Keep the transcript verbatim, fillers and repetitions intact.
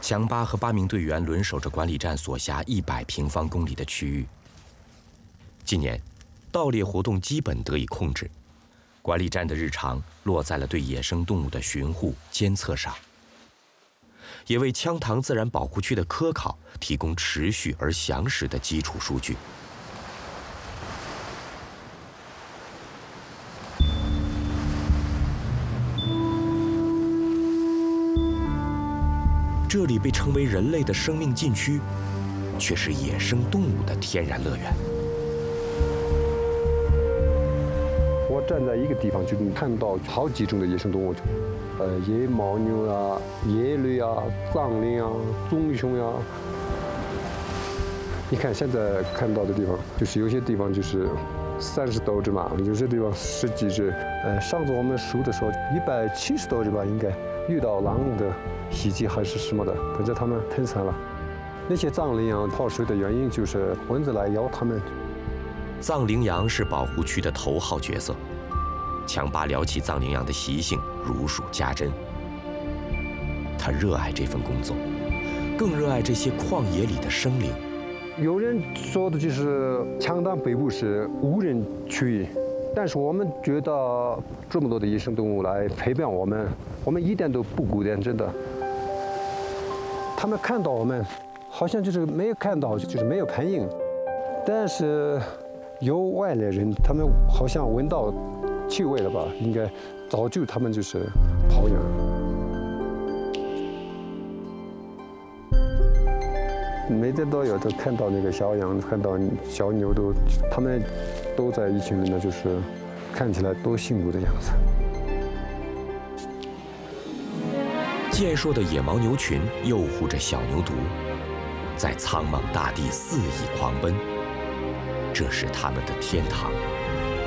强巴和八名队员轮守着管理站所辖一百平方公里的区域。今年，盗猎活动基本得以控制，管理站的日常落在了对野生动物的巡护监测上，也为羌塘自然保护区的科考提供持续而详实的基础数据。这里被称为人类的生命禁区，却是野生动物的天然乐园。 我站在一个地方就能看到好几种的野生动物，呃，野牦牛啊、野驴啊、藏羚啊、棕熊呀、啊。你看现在看到的地方，就是有些地方就是三十多只嘛，有些地方十几只。呃，上次我们数的时候，一百七十多只吧，应该遇到狼的袭击还是什么的，反正他们腾散了。那些藏羚羊跑水的原因就是蚊子来咬它们。 藏羚羊是保护区的头号角色，强巴聊起藏羚羊的习性，如数家珍。他热爱这份工作，更热爱这些旷野里的生灵。 有人说的就是羌塘北部是无人区域，但是我们觉得这么多的野生动物来陪伴我们，我们一点都不孤单，真的。他们看到我们，好像就是没有看到，就是没有反应。但是有外来人，他们好像闻到气味了吧？应该早就他们就是跑远了。每天都有都看到那个小羊，看到小牛都，他们都在一群里面，就是看起来多幸福的样子。 健硕的野牦牛群诱护着小牛犊，在苍茫大地肆意狂奔，这是他们的天堂。